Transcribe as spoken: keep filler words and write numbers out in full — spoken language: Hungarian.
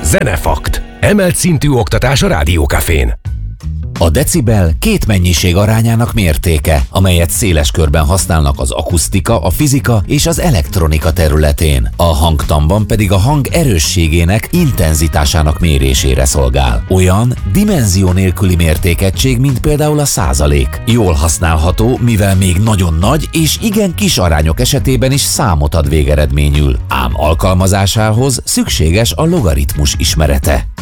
Zenefakt. Emelt szintű oktatás a Rádiókafén. A decibel két mennyiség arányának mértéke, amelyet széles körben használnak az akusztika, a fizika és az elektronika területén. A hangtanban pedig a hang erősségének, intenzitásának mérésére szolgál. Olyan dimenzió nélküli mértékegység, mint például a százalék. Jól használható, mivel még nagyon nagy és igen kis arányok esetében is számot ad végeredményül. Ám alkalmazásához szükséges a logaritmus ismerete.